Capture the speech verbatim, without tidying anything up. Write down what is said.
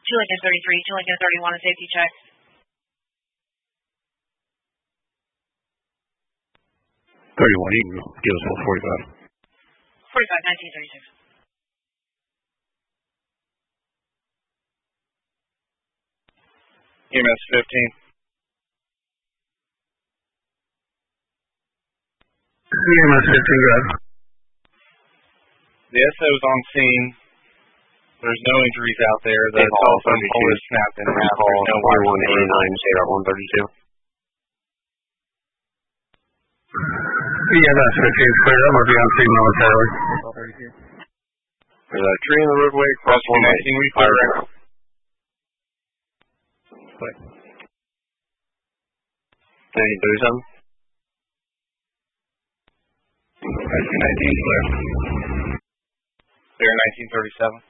two Lincoln thirty-three, two Lincoln thirty-one, a safety check. thirty-one, you can give us all forty-five. forty-five, nineteen thirty-six. E M S fifteen. E M S fifteen, go ahead. The S O's on scene. There's no injuries out there. The telephone pole is snapped in half. There's no wire. one eighty-nine, State one thirty-two. E M S fifteen is clear. That must be on scene momentarily. There's a tree in the roadway across one nineteen, we clear. nineteen thirty-seven. nineteen clear. Clear nineteen thirty-seven.